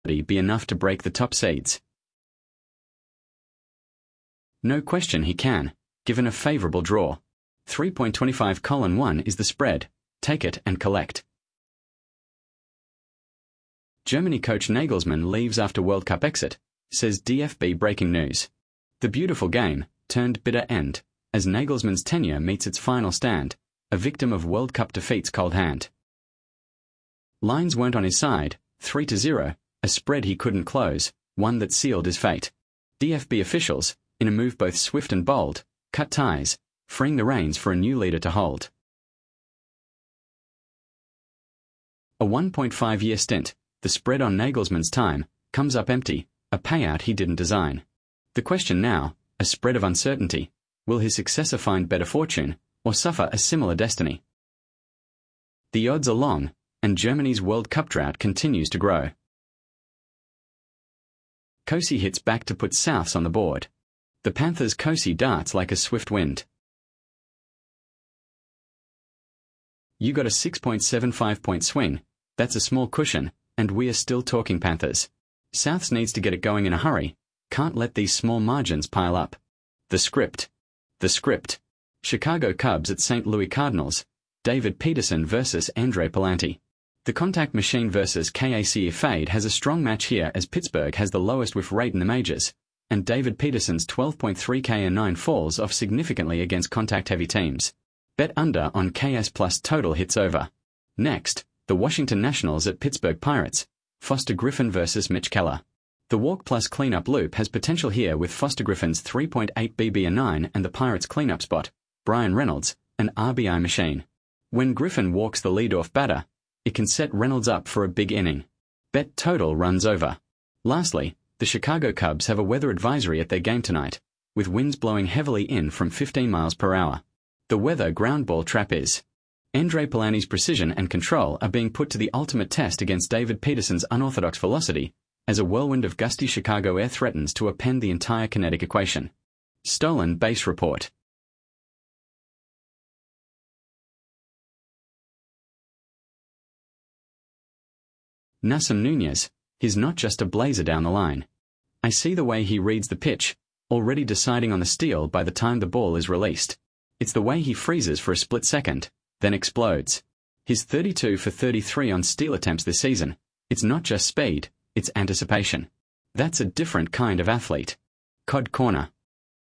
be enough to break the top seeds? No question he can, given a favourable draw. 3.25:1 is the spread. Take it and collect. Germany coach Nagelsmann leaves after World Cup exit, says DFB breaking news. The beautiful game turned bitter end, as Nagelsmann's tenure meets its final stand, a victim of World Cup defeat's cold hand. Lines weren't on his side, 3-0, a spread he couldn't close, one that sealed his fate. DFB officials, in a move both swift and bold, cut ties, freeing the reins for a new leader to hold. A 1.5-year stint, the spread on Nagelsmann's time, comes up empty, a payout he didn't design. The question now, a spread of uncertainty, will his successor find better fortune, or suffer a similar destiny? The odds are long, and Germany's World Cup drought continues to grow. Kosi hits back to put Souths on the board. The Panthers' Kosi darts like a swift wind. You got a 6.75-point swing, that's a small cushion, and we are still talking Panthers. Souths needs to get it going in a hurry, can't let these small margins pile up. The script. Chicago Cubs at St. Louis Cardinals, David Peterson versus Andre Palante. The contact machine versus KAC Fade has a strong match here as Pittsburgh has the lowest whiff rate in the majors, and David Peterson's 12.3 K9 falls off significantly against contact-heavy teams. Bet under on KS plus total hits over. Next, the Washington Nationals at Pittsburgh Pirates, Foster Griffin versus Mitch Keller. The walk plus cleanup loop has potential here with Foster Griffin's 3.8 BB9 and the Pirates cleanup spot, Brian Reynolds, an RBI machine. When Griffin walks the leadoff batter, it can set Reynolds up for a big inning. Bet total runs over. Lastly, the Chicago Cubs have a weather advisory at their game tonight, with winds blowing heavily in from 15 miles per hour. The weather ground ball trap is. Andre Palante's precision and control are being put to the ultimate test against David Peterson's unorthodox velocity, as a whirlwind of gusty Chicago air threatens to append the entire kinetic equation. Stolen base report. Nasim Nunez, he's not just a blazer down the line. I see the way he reads the pitch, already deciding on the steal by the time the ball is released. It's the way he freezes for a split second, then explodes. His 32 for 33 on steal attempts this season. It's not just speed, it's anticipation. That's a different kind of athlete. COD Corner.